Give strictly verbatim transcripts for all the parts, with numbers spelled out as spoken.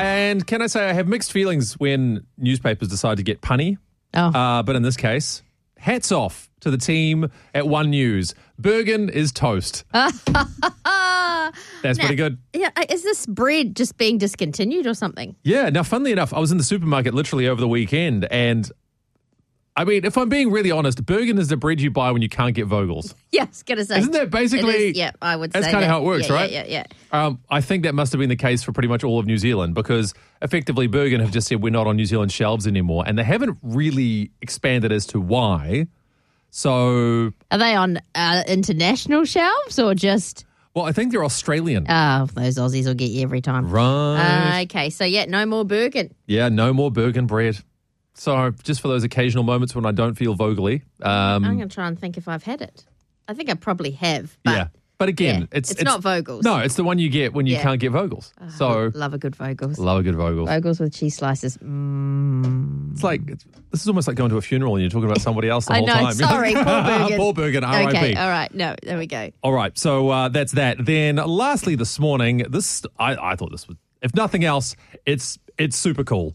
And can I say I have mixed feelings when newspapers decide to get punny. Oh. Uh, but in this case, hats off to the team at One News. Bergen is toast. That's now, pretty good. Yeah, is this bread just being discontinued or something? Yeah. Now, funnily enough, I was in the supermarket literally over the weekend, and I mean, if I'm being really honest, Bergen is the bread you buy when you can't get Vogels. Yes, gonna say. Isn't that basically? It is, yeah, I would say that's kind of that. how it works, yeah, right? Yeah, yeah, yeah. Um, I think that must have been the case for pretty much all of New Zealand, because effectively Bergen have just said we're not on New Zealand shelves anymore, and they haven't really expanded as to why. So, are they on uh, international shelves or just? Well, I think they're Australian. Oh, those Aussies will get you every time. Right. Uh, okay, so yeah, no more Bergen. Yeah, no more Bergen bread. So, just for those occasional moments when I don't feel Vogely. Um, I'm going to try and think if I've had it. I think I probably have. But yeah. But again, yeah, it's, it's it's not Vogels. No, it's the one you get when you Yeah. can't get Vogels. Oh, So, love a good Vogels. love a good Vogels. Vogels with cheese slices. Mm. It's like, it's, this is almost like going to a funeral and you're talking about somebody else the I whole know, time. sorry, Paul Bergen. Paul Bergen, R I P. Okay, all right. No, there we go. All right, so uh, that's that. Then lastly this morning, this I, I thought this was, if nothing else, it's it's super cool.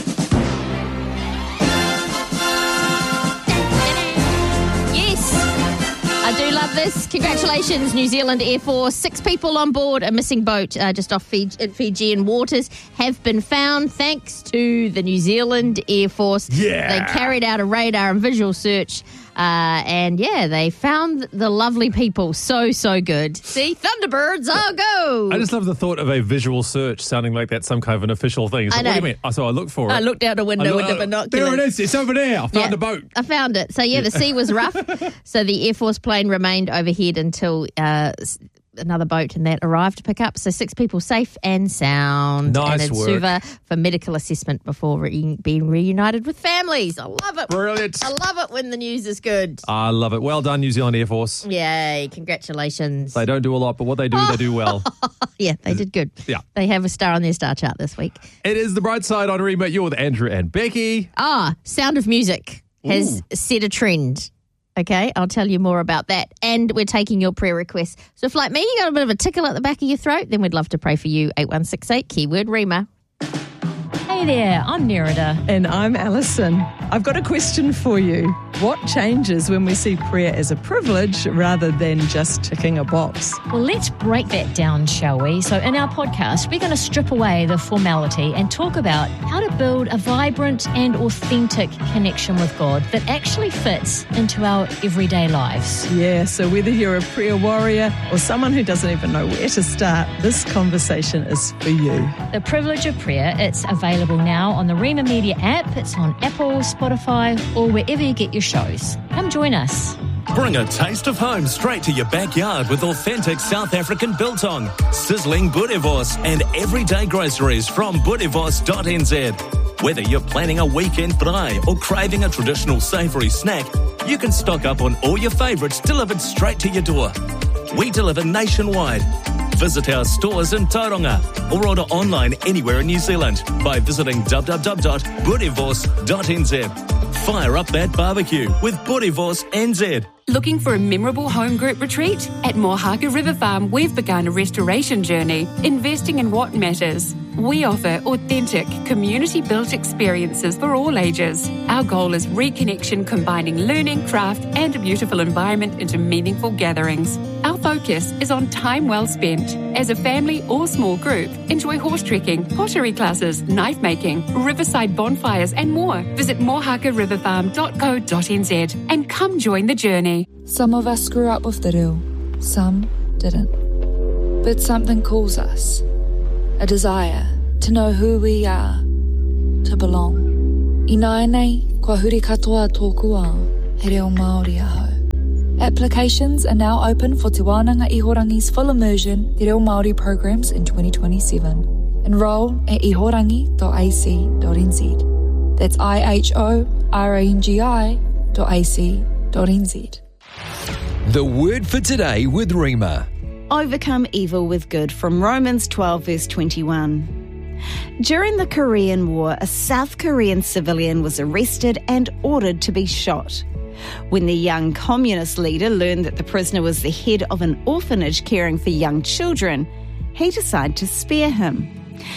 Yes, I do love this. Congratulations, New Zealand Air Force. Six people on board a missing boat uh, just off Fiji, in Fijian waters have been found thanks to the New Zealand Air Force. Yeah. They carried out a radar and visual search. Uh, and yeah, they found the lovely people. So, so good. See, Thunderbirds, I'll go. I just love the thought of a visual search sounding like that's some kind of an official thing. So I know. what do you mean? Oh, so I look for it. I looked out a window I with the look- binoculars. There it is. It's over there. I found Yeah, the boat. I found it. So, yeah, the sea was rough. So the Air Force plane remained overhead until uh, s- another boat and that arrived to pick up. So six people safe and sound. Nice and in work. Suva for medical assessment before re- being reunited with families. I love it. Brilliant. I love it when the news is good. I love it. Well done, New Zealand Air Force. Yay, congratulations. They don't do a lot, but what they do, they do well. Yeah, they did good. Yeah. They have a star on their star chart this week. It is The Bright Side on Rima. You're with Andrew and Becky. Ah, Sound of Music has Ooh. set a trend. Okay, I'll tell you more about that. And we're taking your prayer requests. So if, like me, you got a bit of a tickle at the back of your throat, then we'd love to pray for you. eight one six eight, keyword Rima. Hey there, I'm Nerida. And I'm Alison. I've got a question for you. What changes when we see prayer as a privilege rather than just ticking a box? Well, let's break that down, shall we? So in our podcast, we're going to strip away the formality and talk about how to build a vibrant and authentic connection with God that actually fits into our everyday lives. Yeah, so whether you're a prayer warrior or someone who doesn't even know where to start, this conversation is for you. The Privilege of Prayer, it's available now on the Rima Media app. It's on Apple, Spotify, or wherever you get your shows. Come join us. Bring a taste of home straight to your backyard with authentic South African biltong, sizzling boerewors, and everyday groceries from boerewors dot n z. Whether you're planning a weekend braai or craving a traditional savoury snack, you can stock up on all your favourites delivered straight to your door. We deliver nationwide. Visit our stores in Tauranga or order online anywhere in New Zealand by visiting w w w dot boerewors dot n z. Fire up that barbecue with Boerewors N Z. Looking for a memorable home group retreat? At Mohaka River Farm, we've begun a restoration journey, investing in what matters. We offer authentic, community-built experiences for all ages. Our goal is reconnection, combining learning, craft, and a beautiful environment into meaningful gatherings. Our focus is on time well spent. As a family or small group, enjoy horse trekking, pottery classes, knife making, riverside bonfires, and more. Visit mohaka river farm dot co dot n z and come join the journey. Some of us grew up with the real, some didn't. But something calls us. A desire to know who we are, to belong. I nai nei, kua huri katoa tōku ao, he reo Māori aho. Applications are now open for Te Wānanga Ihorangi's full immersion Te Reo Māori programs in twenty twenty-seven. Enroll at ihorangi dot a c dot n z. That's I H O R A N G I dot A C dot N Z. The word for today with Rima. Overcome evil with good from Romans twelve verse twenty-one. During the Korean War, a South Korean civilian was arrested and ordered to be shot. When the young communist leader learned that the prisoner was the head of an orphanage caring for young children, he decided to spare him.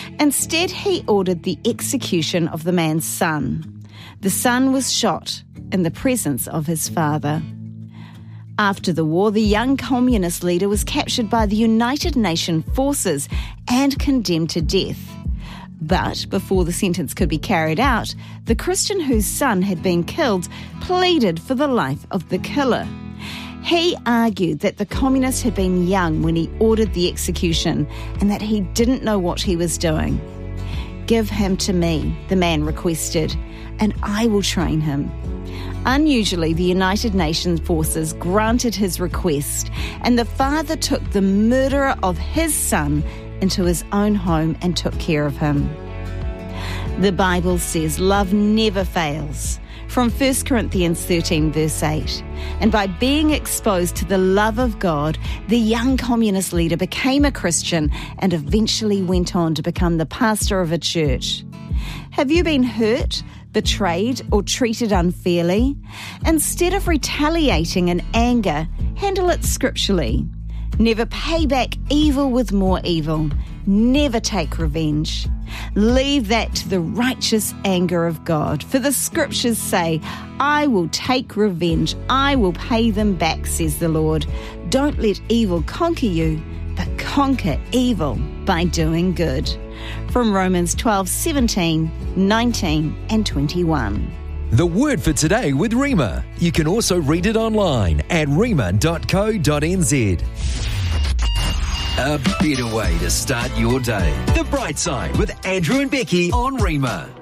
Instead, he ordered the execution of the man's son. The son was shot in the presence of his father. After the war, the young communist leader was captured by the United Nations forces and condemned to death. But before the sentence could be carried out, the Christian whose son had been killed pleaded for the life of the killer. He argued that the communist had been young when he ordered the execution and that he didn't know what he was doing. "Give him to me," the man requested, "and I will train him." Unusually, the United Nations forces granted his request, and the father took the murderer of his son into his own home and took care of him. The Bible says love never fails, from First Corinthians thirteen verse eight. And by being exposed to the love of God, the young communist leader became a Christian and eventually went on to become the pastor of a church. Have you been hurt, betrayed, or treated unfairly? Instead of retaliating in anger, handle it scripturally. Never pay back evil with more evil. Never take revenge. Leave that to the righteous anger of God. For the scriptures say, "I will take revenge. I will pay them back," says the Lord. Don't let evil conquer you, but conquer evil by doing good. From Romans twelve, seventeen, nineteen and twenty-one. The Word for Today with Rima. You can also read it online at rima dot co dot n z. A better way to start your day. The Bright Side with Andrew and Becky on Rima.